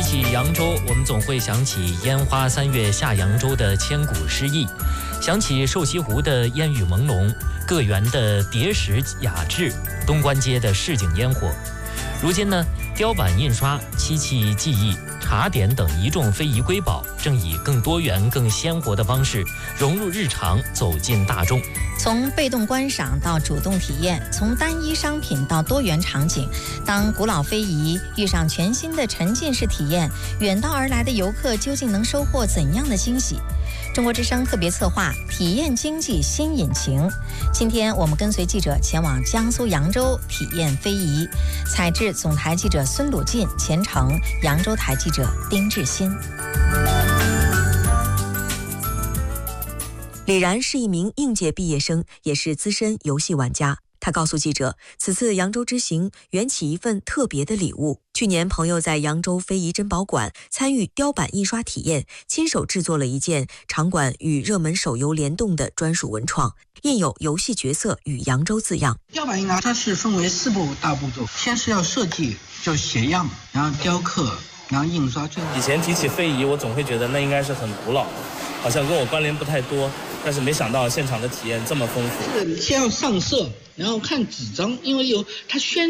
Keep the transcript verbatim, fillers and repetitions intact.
起扬州，我们总会想起烟花三月下扬州的千古诗意，想起瘦西湖的烟雨朦胧，个园的叠石雅致，东关街的市井烟火。如今呢，雕版印刷、漆器技艺、茶点等一众非遗瑰宝，正以更多元、更鲜活的方式融入日常，走进大众。 从被动观赏到主动体验，从单一商品到多元场景，当古老非遗遇上全新的沉浸式体验，远道而来的游客究竟能收获怎样的惊喜？中国之声特别策划体验经济新引擎。今天我们跟随记者前往江苏扬州体验非遗，采制总台记者孙鲁进、钱程，扬州台记者丁志新。 李然是一名应届毕业生，也是资深游戏玩家。他告诉记者，此次扬州之行缘起一份特别的礼物。去年朋友在扬州非遗珍宝馆参与雕版印刷体验，亲手制作了一件场馆与热门手游联动的专属文创，印有游戏角色与扬州字样。 雕版印刷它是分为四步大步骤，先是要设计，就写样，然后雕刻，然后印刷。 以前提起非遗，我总会觉得那应该是很古老，好像跟我关联不太多，但是没想到现场的体验这么丰富。 是先要上色，然后看纸张，因为有它宣